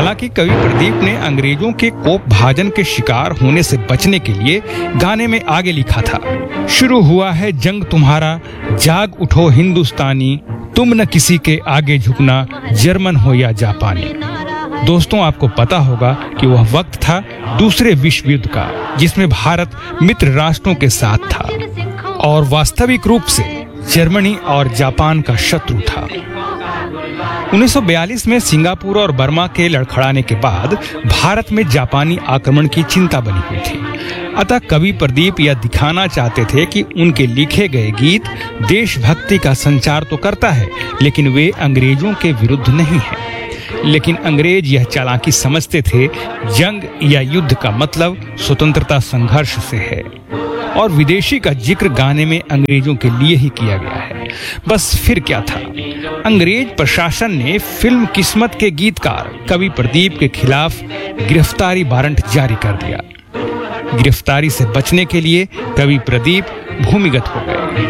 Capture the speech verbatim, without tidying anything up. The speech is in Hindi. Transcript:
हालांकि कवि प्रदीप ने अंग्रेजों के कोप भाजन के शिकार होने से बचने के लिए गाने में आगे लिखा था, शुरू हुआ है जंग तुम्हारा, जाग उठो हिंदुस्तानी, तुम न किसी के आगे झुकना, जर्मन हो या जापानी। दोस्तों, आपको पता होगा कि वह वक्त था दूसरे विश्व युद्ध का, जिसमें भारत मित्र राष्ट्रों के साथ था और वास्तविक रूप से जर्मनी और जापान का शत्रु था। उन्नीस सौ बयालीस में सिंगापुर और बर्मा के लड़खड़ाने के बाद भारत में जापानी आक्रमण की चिंता बनी हुई थी। अतः कवि प्रदीप यह दिखाना चाहते थे कि उनके लिखे गए गीत देशभक्ति का संचार तो करता है, लेकिन वे अंग्रेजों के विरुद्ध नहीं है। लेकिन अंग्रेज यह चालाकी समझते थे, जंग या युद्ध का मतलब स्वतंत्रता संघर्ष से है और विदेशी का जिक्र गाने में अंग्रेजों के लिए ही किया गया है। बस फिर क्या था, अंग्रेज प्रशासन ने फिल्म किस्मत के गीतकार कवि प्रदीप के खिलाफ गिरफ्तारी वारंट जारी कर दिया। गिरफ्तारी से बचने के लिए कवि प्रदीप भूमिगत हो गए।